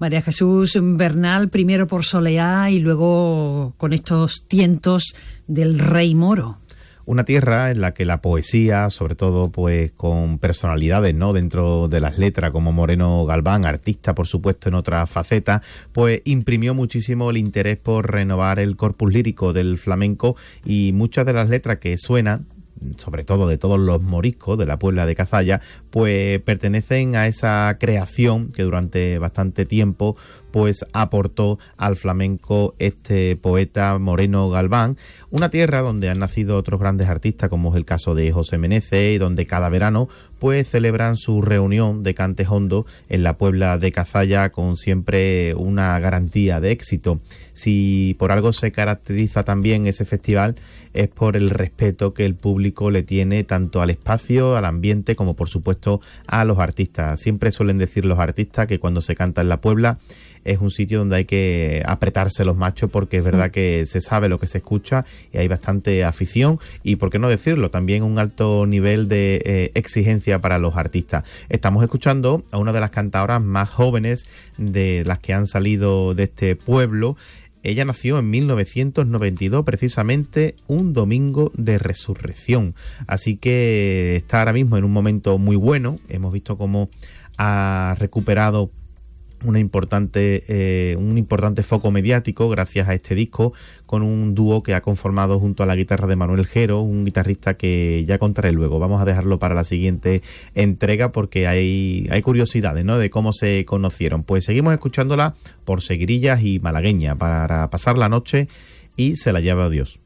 María Jesús Bernal, primero por Soleá y luego con estos tientos del Rey Moro. Una tierra en la que la poesía, sobre todo pues con personalidades, ¿no?, dentro de las letras, como Moreno Galván, artista por supuesto en otras facetas, pues imprimió muchísimo el interés por renovar el corpus lírico del flamenco, y muchas de las letras que suenan, sobre todo de todos los moriscos de la Puebla de Cazalla, pues pertenecen a esa creación que durante bastante tiempo pues aportó al flamenco este poeta Moreno Galván, una tierra donde han nacido otros grandes artistas, como es el caso de José Meneses, y donde cada verano pues celebran su reunión de cantes hondo en la Puebla de Cazalla, con siempre una garantía de éxito. Si por algo se caracteriza también ese festival, es por el respeto que el público le tiene tanto al espacio, al ambiente, como por supuesto a los artistas. Siempre suelen decir los artistas que cuando se canta en la Puebla es un sitio donde hay que apretarse los machos, porque es verdad que se sabe lo que se escucha y hay bastante afición y, por qué no decirlo, también un alto nivel de exigencia para los artistas. Estamos escuchando a una de las cantadoras más jóvenes de las que han salido de este pueblo. Ella nació en 1992, precisamente un domingo de resurrección. Así que está ahora mismo en un momento muy bueno. Hemos visto cómo ha recuperado un importante foco mediático gracias a este disco, con un dúo que ha conformado junto a la guitarra de Manuel Jero, un guitarrista que ya contaré luego. Vamos a dejarlo para la siguiente entrega porque hay curiosidades, ¿no?, de cómo se conocieron. Pues seguimos escuchándola por Seguirillas y Malagueña para pasar la noche y Se la lleva a Dios.